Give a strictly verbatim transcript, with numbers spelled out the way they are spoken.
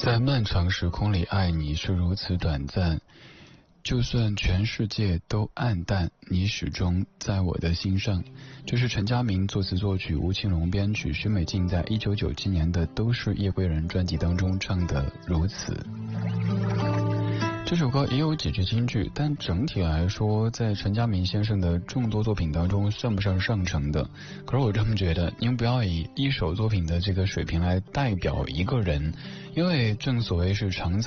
在漫长时空里爱你是如此短暂，就算全世界都暗淡，你始终在我的心上。这是陈佳明作词作曲，吴庆隆编曲，许美静在一九九七年的《都是夜归人》专辑当中唱的如此。这首歌也有几句金句，但整体来说在陈佳明先生的众多作品当中算不上上乘的。可是我这么觉得，您不要以一首作品的这个水平来代表一个人，因为正所谓是常